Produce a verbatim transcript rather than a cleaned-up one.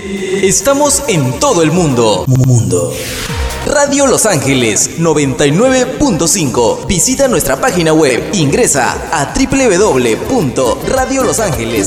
Estamos en todo el mundo. Mundo. Radio Los Ángeles noventa y nueve punto cinco. Visita nuestra página web. Ingresa a doble u doble u doble u punto radio los ángeles